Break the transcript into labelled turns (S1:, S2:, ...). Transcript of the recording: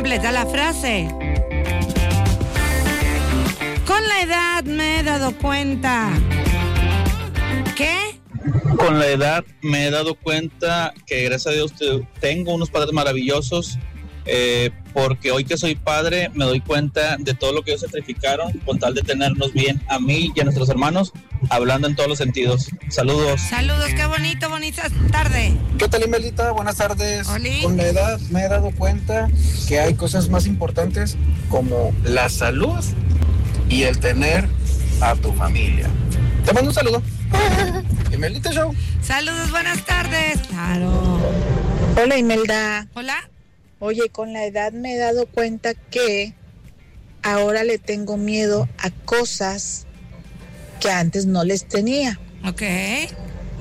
S1: completa la frase. Con la edad me he dado cuenta. ¿Qué?
S2: Con la edad me he dado cuenta que gracias a Dios tengo unos padres maravillosos, porque hoy que soy padre me doy cuenta de todo lo que ellos sacrificaron con tal de tenernos bien a mí y a nuestros hermanos, hablando en todos los sentidos. Saludos.
S1: Saludos, qué bonito, bonita tarde.
S3: ¿Qué tal, Imelita? Buenas tardes.
S1: Oli.
S3: Con la edad me he dado cuenta que hay cosas más importantes como la salud y el tener a tu familia. Te mando un saludo. Imelita Show.
S1: Saludos, buenas tardes. Claro.
S4: Hola, Imelda.
S1: Hola.
S4: Oye, con la edad me he dado cuenta que ahora le tengo miedo a cosas que antes no les tenía.
S1: Ok.